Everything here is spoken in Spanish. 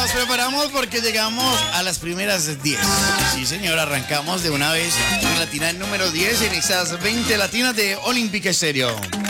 nos preparamos porque llegamos a las primeras 10. Sí, señor, arrancamos de una vez con Latina número 10 en esas 20 latinas de Olímpica Estéreo.